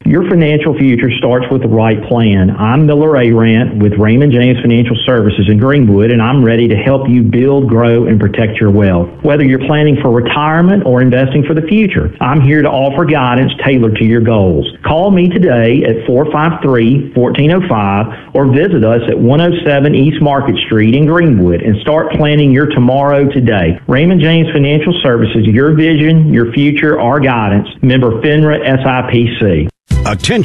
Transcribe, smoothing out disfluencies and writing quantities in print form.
Your financial future starts with the right plan. I'm Miller Arant with Raymond James Financial Services in Greenwood, and I'm ready to help you build, grow, and protect your wealth. Whether you're planning for retirement or investing for the future, I'm here to offer guidance tailored to your goals. Call me today at 453-1405 or visit us at 107 East Market Street in Greenwood and start planning your tomorrow today. Raymond James Financial Services, your vision, your future, our guidance. Member FINRA SIPC. Attention.